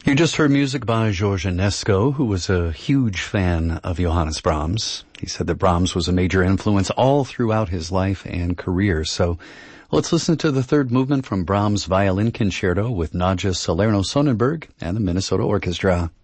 You just heard music by George Enesco, who was a huge fan of Johannes Brahms. He said that Brahms was a major influence all throughout his life and career. So let's listen to the third movement from Brahms' Violin Concerto with Nadja Salerno-Sonnenberg and the Minnesota Orchestra.